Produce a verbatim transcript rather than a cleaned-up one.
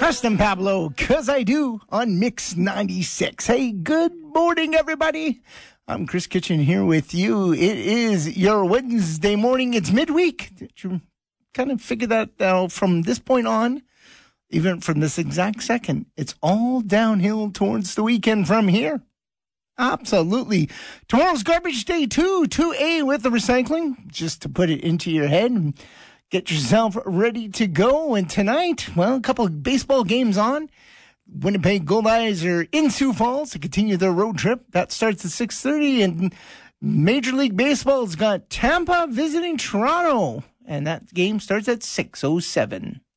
Preston Pablo, 'cause I do, on Mix ninety-six. Hey, good morning, everybody. I'm Chris Kitchen here with you. It is your Wednesday morning. It's midweek. Did you kind of figure that out from this point on? Even from this exact second, it's all downhill towards the weekend from here. Absolutely. Tomorrow's garbage day, too. two A with the recycling, just to put it into your head and get yourself ready to go. And tonight, well, a couple of baseball games on. Winnipeg Goldeyes are in Sioux Falls to continue their road trip. That starts at six thirty. And Major League Baseball's got Tampa visiting Toronto. And that game starts at six oh seven.